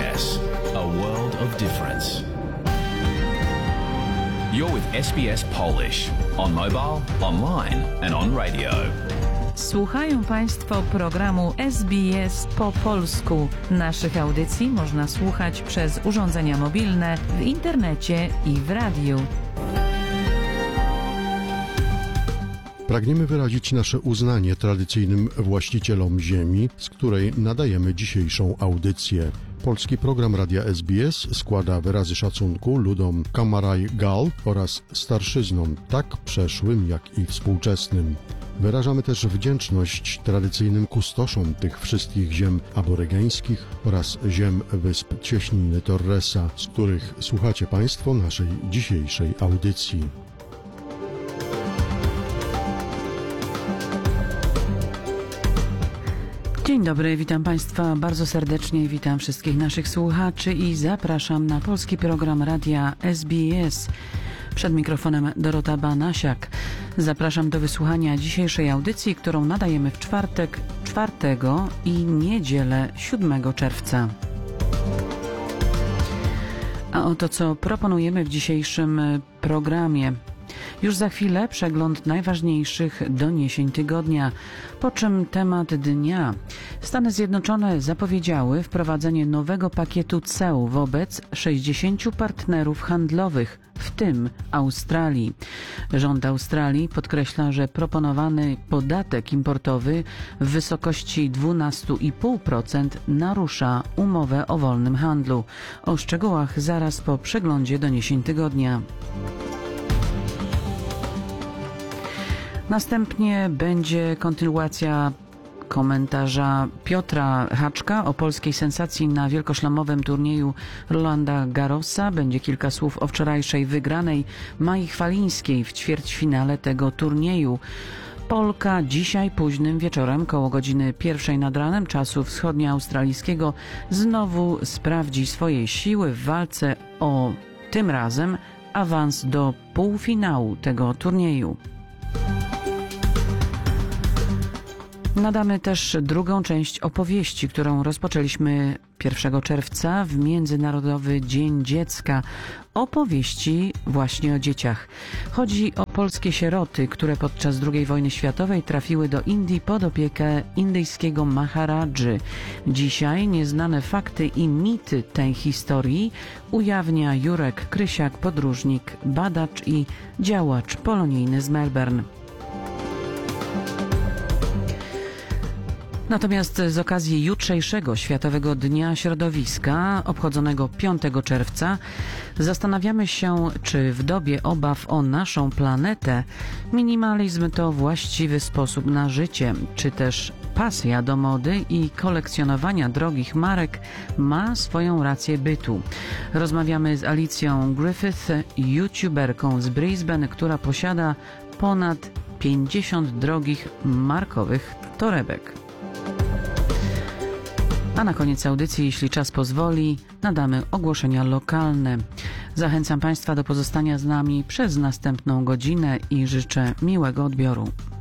SBS, a world of difference. You're with SBS Polish on mobile, online and on radio. Słuchają Państwo programu SBS po polsku. Naszych audycji można słuchać przez urządzenia mobilne, w internecie i w radiu. Pragniemy wyrazić nasze uznanie tradycyjnym właścicielom ziemi, z której nadajemy dzisiejszą audycję. Polski program Radia SBS składa wyrazy szacunku ludom Kamaraj Gal oraz starszyznom, tak przeszłym jak i współczesnym. Wyrażamy też wdzięczność tradycyjnym kustoszom tych wszystkich ziem aborygeńskich oraz ziem wysp Cieśniny Torresa, z których słuchacie Państwo naszej dzisiejszej audycji. Dzień dobry, witam Państwa bardzo serdecznie, witam wszystkich naszych słuchaczy i zapraszam na polski program Radia SBS. Przed mikrofonem Dorota Banasiak. Zapraszam do wysłuchania dzisiejszej audycji, którą nadajemy w czwartek 4 i niedzielę 7 czerwca. A oto co proponujemy w dzisiejszym programie. Już za chwilę przegląd najważniejszych doniesień tygodnia, po czym temat dnia. Stany Zjednoczone zapowiedziały wprowadzenie nowego pakietu ceł wobec 60 partnerów handlowych, w tym Australii. Rząd Australii podkreśla, że proponowany podatek importowy w wysokości 12,5% narusza umowę o wolnym handlu. O szczegółach zaraz po przeglądzie doniesień tygodnia. Następnie będzie kontynuacja komentarza Piotra Haczka o polskiej sensacji na wielkoszlemowym turnieju Rolanda Garrosa. Będzie kilka słów o wczorajszej wygranej Mai Chwalińskiej w ćwierćfinale tego turnieju. Polka dzisiaj późnym wieczorem, koło godziny 1 nad ranem czasu wschodnioaustralijskiego, znowu sprawdzi swoje siły w walce o tym razem awans do półfinału tego turnieju. Nadamy też drugą część opowieści, którą rozpoczęliśmy 1 czerwca w Międzynarodowy Dzień Dziecka. Opowieści właśnie o dzieciach. Chodzi o polskie sieroty, które podczas II wojny światowej trafiły do Indii pod opiekę indyjskiego Maharadży. Dzisiaj nieznane fakty i mity tej historii ujawnia Jurek Krysiak, podróżnik, badacz i działacz polonijny z Melbourne. Natomiast z okazji jutrzejszego Światowego Dnia Środowiska, obchodzonego 5 czerwca, zastanawiamy się, czy w dobie obaw o naszą planetę minimalizm to właściwy sposób na życie, czy też pasja do mody i kolekcjonowania drogich marek ma swoją rację bytu. Rozmawiamy z Alicją Griffith, youtuberką z Brisbane, która posiada ponad 50 drogich markowych torebek. A na koniec audycji, jeśli czas pozwoli, nadamy ogłoszenia lokalne. Zachęcam Państwa do pozostania z nami przez następną godzinę i życzę miłego odbioru.